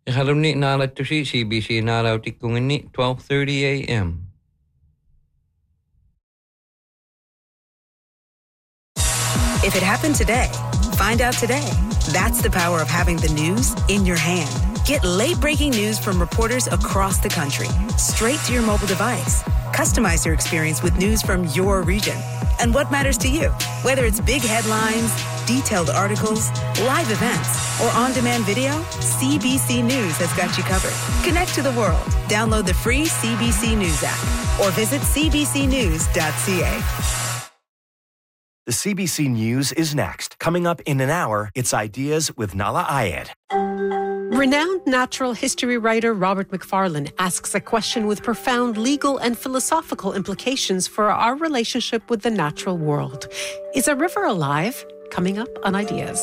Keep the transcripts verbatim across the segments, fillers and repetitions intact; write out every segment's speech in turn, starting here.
Ihalumni nalatushi C B C nalautikungini twelve thirty a.m. If it happened today, find out today. That's the power of having the news in your hand. Get late-breaking news from reporters across the country, straight to your mobile device. Customize your experience with news from your region and what matters to you. Whether it's big headlines, detailed articles, live events, or on-demand video, C B C News has got you covered. Connect to the world. Download the free C B C News app or visit c b c news dot c a. The C B C News is next. Coming up in an hour, it's Ideas with Nala Ayed. Renowned natural history writer Robert Macfarlane asks a question with profound legal and philosophical implications for our relationship with the natural world. Is a river alive? Coming up on Ideas.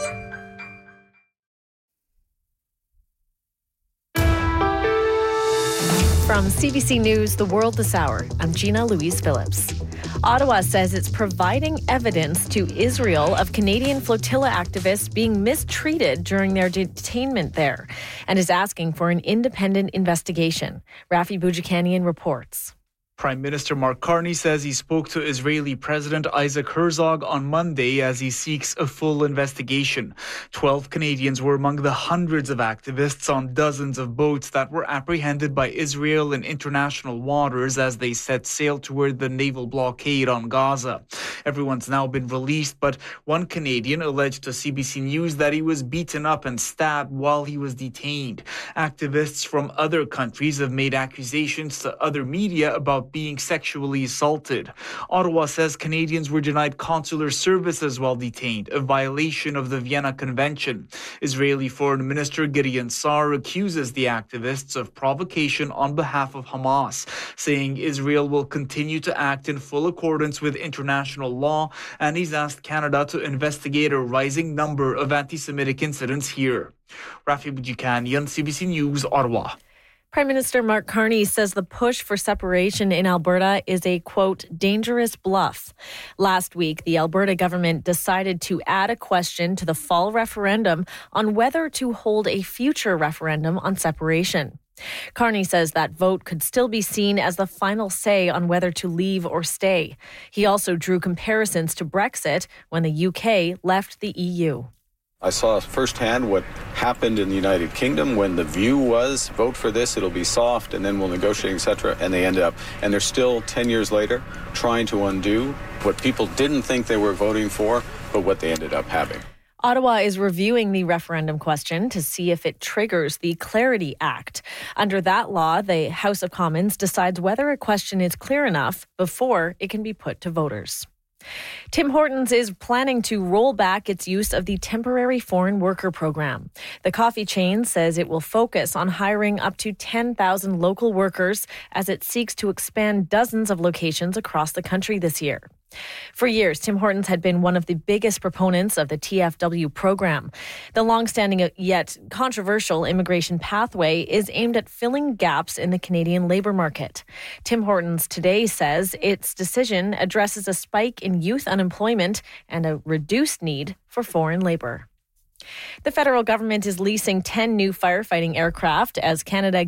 From C B C News, The World This Hour, I'm Gina Louise Phillips. Ottawa says it's providing evidence to Israel of Canadian flotilla activists being mistreated during their detainment there and is asking for an independent investigation. Rafi Boudjikanian reports. Prime Minister Mark Carney says he spoke to Israeli President Isaac Herzog on Monday as he seeks a full investigation. Twelve Canadians were among the hundreds of activists on dozens of boats that were apprehended by Israel in international waters as they set sail toward the naval blockade on Gaza. Everyone's now been released, but one Canadian alleged to C B C News that he was beaten up and stabbed while he was detained. Activists from other countries have made accusations to other media about being sexually assaulted. Ottawa says Canadians were denied consular services while detained, a violation of the Vienna Convention. Israeli Foreign Minister Gideon Sa'ar accuses the activists of provocation on behalf of Hamas, saying Israel will continue to act in full accordance with international law, and he's asked Canada to investigate a rising number of anti-Semitic incidents here. Rafi Boudjikanian, C B C News, Ottawa. Prime Minister Mark Carney says the push for separation in Alberta is a, quote, dangerous bluff. Last week, the Alberta government decided to add a question to the fall referendum on whether to hold a future referendum on separation. Carney says that vote could still be seen as the final say on whether to leave or stay. He also drew comparisons to Brexit when the U K left the E U. I saw firsthand what happened in the United Kingdom when the view was vote for this, it'll be soft, and then we'll negotiate, et cetera. And they ended up, and they're still ten years later trying to undo what people didn't think they were voting for, but what they ended up having. Ottawa is reviewing the referendum question to see if it triggers the Clarity Act. Under that law, the House of Commons decides whether a question is clear enough before it can be put to voters. Tim Hortons is planning to roll back its use of the temporary foreign worker program. The coffee chain says it will focus on hiring up to ten thousand local workers as it seeks to expand dozens of locations across the country this year. For years, Tim Hortons had been one of the biggest proponents of the T F W program. The long-standing yet controversial immigration pathway is aimed at filling gaps in the Canadian labour market. Tim Hortons today says its decision addresses a spike in youth unemployment and a reduced need for foreign labour. The federal government is leasing ten new firefighting aircraft as Canada